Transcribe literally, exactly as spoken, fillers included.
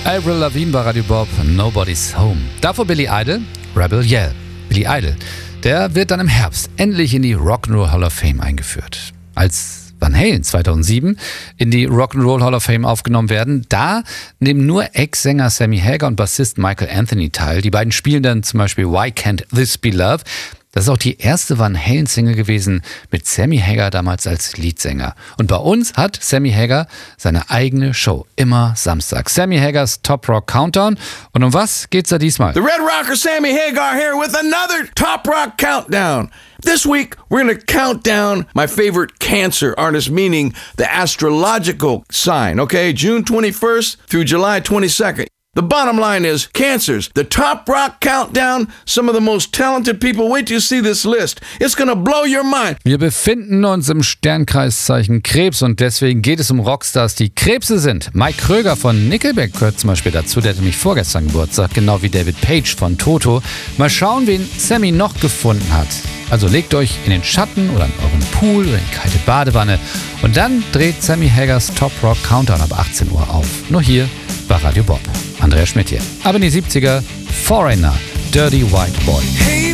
Avril Lavigne bei Radio Bob, Nobody's Home. Davor Billy Idol, Rebel Yell. Billy Idol, der wird dann im Herbst endlich in die Rock'n'Roll Hall of Fame eingeführt. Als Van Halen zweitausendsieben in die Rock'n'Roll Hall of Fame aufgenommen werden, da nehmen nur Ex-Sänger Sammy Hagar und Bassist Michael Anthony teil. Die beiden spielen dann zum Beispiel Why Can't This Be Love? Das ist auch die erste Van Halen-Single gewesen mit Sammy Hagar damals als Leadsänger. Und bei uns hat Sammy Hagar seine eigene Show, immer Samstag. Sammy Hagars Top Rock Countdown. Und um was geht's da diesmal? The Red Rocker Sammy Hagar here with another Top Rock Countdown. This week, we're going to count down my favorite Cancer artist, meaning the astrological sign, okay? June twenty-first through July twenty-second. The bottom line is, Cancers, the Top Rock Countdown, some of the most talented people. Wait till you see this list. It's gonna blow your mind. Wir befinden uns im Sternkreiszeichen Krebs und deswegen geht es um Rockstars, die Krebse sind. Mike Kröger von Nickelback gehört zum Beispiel dazu, der hatte nämlich vorgestern Geburtstag, genau wie David Page von Toto. Mal schauen, wen Sammy noch gefunden hat. Also legt euch in den Schatten oder in euren Pool oder in die kalte Badewanne und dann dreht Sammy Hagars Top Rock Countdown ab achtzehn Uhr auf. Nur hier bei Radio Bob. Andreas Schmidt hier. Ab in die siebziger, Foreigner, Dirty White Boy.